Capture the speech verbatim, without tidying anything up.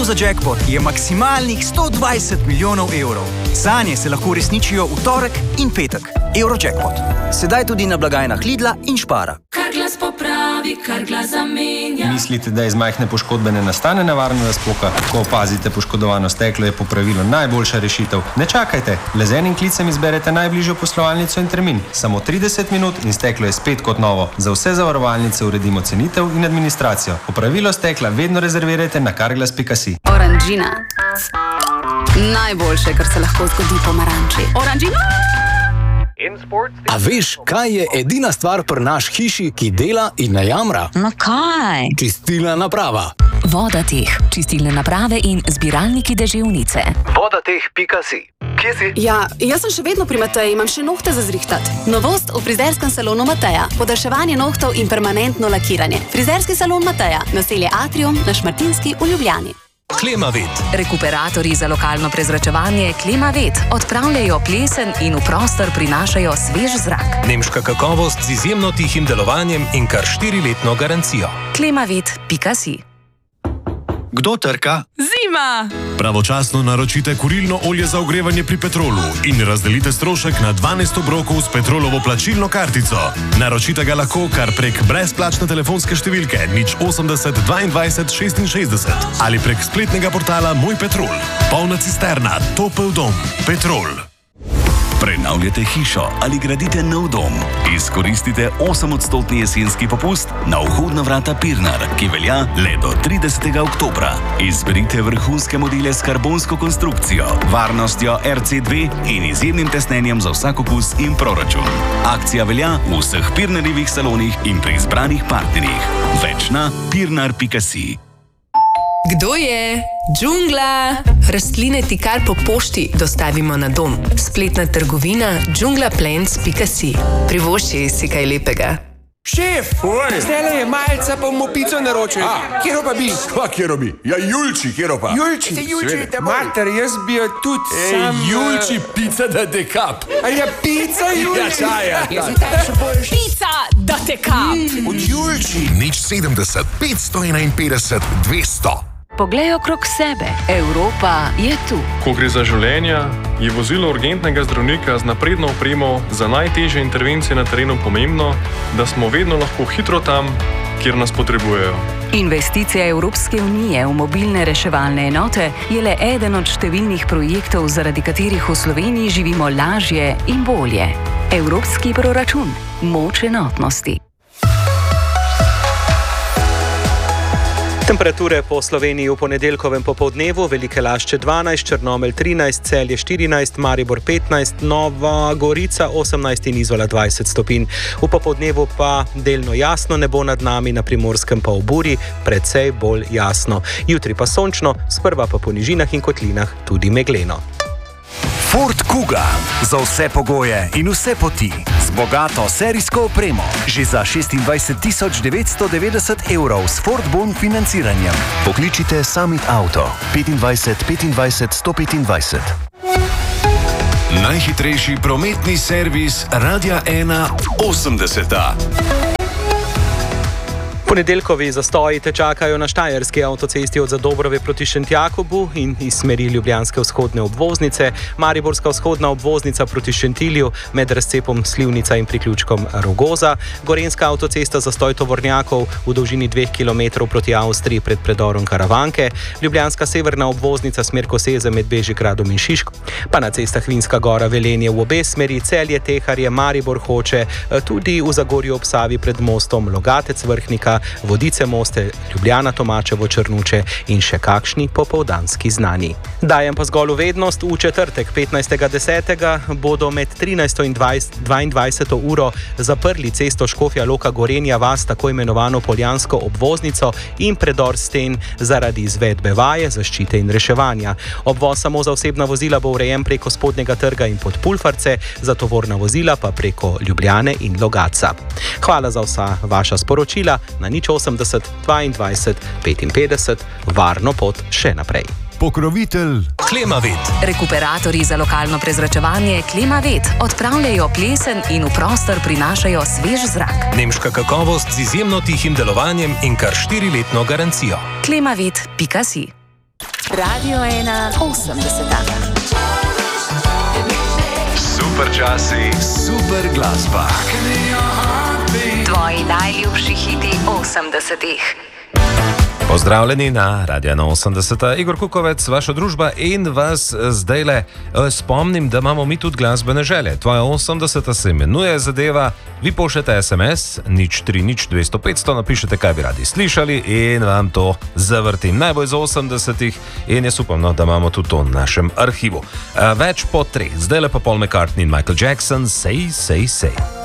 skladu za jackpot je maksimalnih sto dvajset milijonov evrov. Sanje se lahko uresničijo v torek in petek. Eurojackpot. Sedaj tudi na blagajnah Lidla in Spara. Carglass popravi, Carglass zamenja. Mislite, da iz majhne poškodbe ne nastane nevarna razpoka? Ko opazite poškodovano steklo, je popravilo najboljša rešitev. Ne čakajte, le z enim klicem izberete najbližjo poslovalnico in termin. Samo trideset minut in steklo je spet kot novo. Za vse zavarovalnice uredimo cenitev in administracijo. Popravilo stekla vedno rezervirajte na carglass pika si. Oranžina. Najboljše, kar se lahko zgodi pomaranči. Oranžina! A veš, kaj je edina stvar pri naš hiši, ki dela in ne jamra? No kaj? Čistilna naprava. Vodateh, čistilne naprave in zbiralniki deževnice. Vodateh pika si. Kje si? Ja, jaz sem še vedno pri Mateji, imam še nohte za zrihtat. Novost v frizerskem salonu Mateja. Podaljševanje nohtov in permanentno lakiranje. Frizerski salon Mateja, naselje Atrium na Šmartinski v Ljubljani. Klimavet. Rekuperatorji za lokalno prezračevanje Klimavet odpravljajo plesen in v prostor prinašajo svež zrak. Nemška kakovost z izjemno tihim delovanjem in kar štiriletno garancijo. klimavet pika si. Kdo trka? Zima! Pravočasno naročite kurilno olje za ogrevanje pri Petrolu in razdelite strošek na dvanajst obrokov s Petrolovo plačilno kartico. Naročite ga lahko kar prek brezplačne telefonske številke nič osemdeset dvaindvajset šestinšestdeset ali prek spletnega portala Moj Petrol. Polna cisterna, topel dom. Petrol. Prenavljate hišo ali gradite nov dom? Izkoristite osemodstotni jesenski popust na vhodna vrata Pirnar, ki velja le do tridesetega oktobra. Izberite vrhunske modele s karbonsko konstrukcijo, varnostjo R C dve in izjemnim tesnenjem za vsak okus in proračun. Akcija velja v vseh Pirnarjevih salonih in pri izbranih partnerjih. Več na pirnar pika si. Kdo je? Džungla! Rastline ti kar po pošti dostavimo na dom. Spletna trgovina džungla plants pika si. Privošči si kaj lepega. Šef! Zdajle je malca, pa bomo pico naročili. Kjero pa bi? Kva kjero bi? Ja, Julči, kjero pa? Julči! Se Julči, te mater, jaz bi jo tudi Ej, sam... Julči, pica da te kap. A ja, pica, Julči! Ja, čaja. Pica, da te kap! Od Julči! Nič sedemdeset, petsto enainpetdeset, dvesto. Poglej okrog sebe. Evropa je tu. Ko gre za življenja, je vozilo urgentnega zdravnika z napredno opremo za najtežje intervencije na terenu pomembno, da smo vedno lahko hitro tam, kjer nas potrebujejo. Investicija Evropske unije v mobilne reševalne enote je le eden od številnih projektov, zaradi katerih v Sloveniji živimo lažje in bolje. Evropski proračun. Moč enotnosti. Temperature po Sloveniji v ponedeljkovem popoldnevu: Velike Lašče dvanajst, Črnomelj trinajst, Celje štirinajst, Maribor petnajst, Nova Gorica osemnajst in Izola dvajset stopinj. V popoldnevu pa delno jasno nebo nad nami, na Primorskem pa v buri precej bolj jasno. Jutri pa sončno, sprva pa po nižinah in kotlinah tudi megleno. Ford Kuga. Za vse pogoje in vse poti. Z bogato serijsko opremo. Že za šestindvajset tisoč devetsto devetdeset evrov s Ford Bon financiranjem. Pokličite Summit Auto. petindvajset petindvajset sto petindvajset. Najhitrejši prometni servis Radia ena osemdeseta. Ponedeljkovi zastoji te čakajo na štajerski avtocesti od Zadobrove proti Šentjakobu in iz smeri ljubljanske vzhodne obvoznice, Mariborska vzhodna obvoznica proti Šentilju med razcepom Slivnica in priključkom Rogoza, Gorenjska avtocesta zastoj tovornjakov v dolžini dveh kilometrov proti Avstriji pred predorom Karavanke, Ljubljanska severna obvoznica smer Koseze med Bežigradom in Šiško, pa na cestah Vinska Gora Velenje v obe smeri, Celje, Teharje, Maribor, Hoče, tudi v Zagorju ob Savi pred mostom Logatec, Vrhnika, Vodice, Moste, Ljubljana, Tomačevo, Črnuče in še kakšni popoldanski znani. Dajem pa zgolj vednost: v četrtek petnajstega desetega bodo med trinajsto in dvaindvajseto uro zaprli cesto Škofja Loka Gorenja vas, tako imenovano Poljansko obvoznico in predor sten zaradi izvedbe vaje, zaščite in reševanja. Obvoz samo za osebna vozila bo urejen preko Spodnjega trga in Podpulfarce, za tovorna vozila pa preko Ljubljane in Logatca. Hvala za vsa vaša sporočila na nič osemdeset dvaindvajset petinpetdeset. Varno pot še naprej. Pokrovitelj Klimavet. Rekuperatorji za lokalno prezračevanje Klimavet odpravljajo plesen in v prostor prinašajo svež zrak. Nemška kakovost z izjemno tihim delovanjem in kar štiriletno garancijo. klimavet pika si. Radio ena osemdeseta. Super časi, super glasba. Tvoji najljubši hiti osemdesetih. Pozdravljeni na Radio ena osemdeseta, Igor Kukovec, vaša družba in vas zdaj le spomnim, da imamo mi tudi glasbene želje. Tvoja osemdeseta se imenuje zadeva, vi pošljete es em es nič tri nič dvesto petsto, napišete, kaj bi radi slišali in vam to zavrtim. Najbolj iz osemdesetih in jaz upam, no, da imamo tudi to v našem arhivu. Več po treh, zdaj le pa Paul McCartney in Michael Jackson, Say, Say, Say.